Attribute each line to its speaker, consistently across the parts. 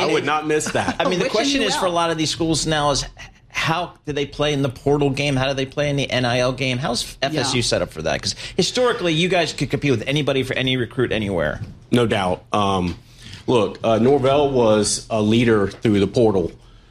Speaker 1: I would not miss that.
Speaker 2: I mean, the question is for a lot of these schools now is how do they play in the portal game? How do they play in the NIL game? How's FSU set up for that? Because historically, you guys could compete with anybody for any recruit anywhere.
Speaker 1: No doubt. Look, Norvell was a leader through the portal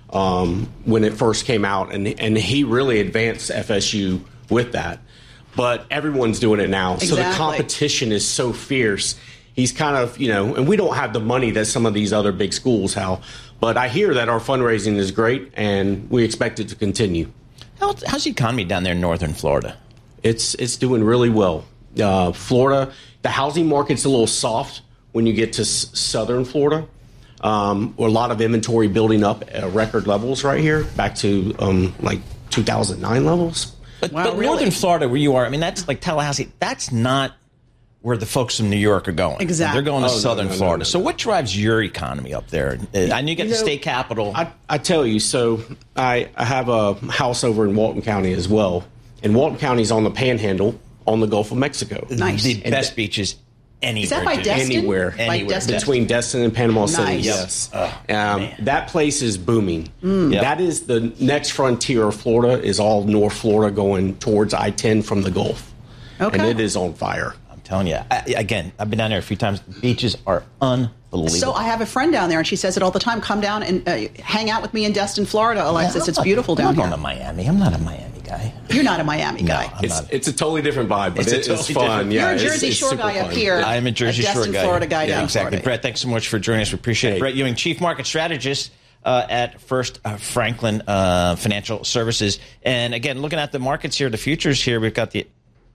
Speaker 1: when it first came out, and he really advanced FSU with that. But everyone's doing it now.
Speaker 3: Exactly.
Speaker 1: So the competition is so fierce. He's kind of, and we don't have the money that some of these other big schools have. But I hear that our fundraising is great, and we expect it to continue.
Speaker 2: How's the economy down there in northern Florida?
Speaker 1: It's doing really well. Florida, the housing market's a little soft when you get to southern Florida. A lot of inventory building up at record levels right here, back to like 2009 levels.
Speaker 2: But northern Florida, where you are, I mean, that's like Tallahassee. That's not where the folks from New York are going.
Speaker 3: Exactly.
Speaker 2: They're going to southern Florida. So what drives your economy up there? I know you get the state capital.
Speaker 1: I tell you, so I have a house over in Walton County as well. And Walton County is on the Panhandle on the Gulf of Mexico.
Speaker 2: Nice. The best beaches anywhere.
Speaker 3: Is that by Destin?
Speaker 1: Anywhere.
Speaker 3: Destin?
Speaker 1: Between Destin and Panama City,
Speaker 3: Nice.
Speaker 1: yes. That place is booming. That is the next frontier of Florida, is all North Florida going towards I-10 from the Gulf.
Speaker 3: Okay.
Speaker 1: And it is on fire.
Speaker 2: Telling you, again, I've been down there a few times. The beaches are unbelievable.
Speaker 3: So I have a friend down there, and she says it all the time. Come down and hang out with me in Destin, Florida, Alexis. It's beautiful down here.
Speaker 2: I'm not going to Miami. I'm not a Miami guy.
Speaker 3: You're not a Miami guy.
Speaker 1: It's a totally different vibe, but it's fun.
Speaker 3: You're
Speaker 1: Yeah,
Speaker 3: a Jersey
Speaker 1: it's
Speaker 3: Shore
Speaker 1: super
Speaker 3: guy
Speaker 1: fun.
Speaker 3: up here.
Speaker 2: I'm a Jersey Shore
Speaker 3: Destin,
Speaker 2: guy.
Speaker 3: Florida guy down
Speaker 2: exactly.
Speaker 3: Florida.
Speaker 2: Brett, thanks so much for joining us. We appreciate it. Brett Ewing, Chief Market Strategist at First Franklin Financial Services. And again, looking at the markets here, the futures here, we've got the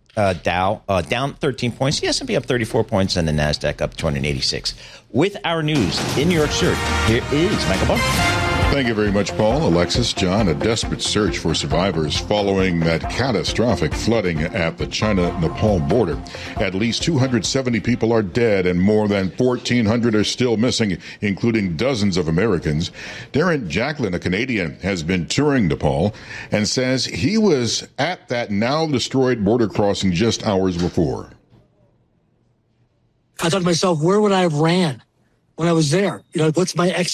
Speaker 2: Dow down 13 points, the S&P up 34 points, and the NASDAQ up 286. With our news in New York City, here is Michael Barr.
Speaker 4: Thank you very much, Paul. Alexis, John, a desperate search for survivors following that catastrophic flooding at the China-Nepal border. At least 270 people are dead and more than 1,400 are still missing, including dozens of Americans. Darren Jacklin, a Canadian, has been touring Nepal and says he was at that now-destroyed border crossing just hours before.
Speaker 5: I thought to myself, where would I have ran when I was there? What's my exit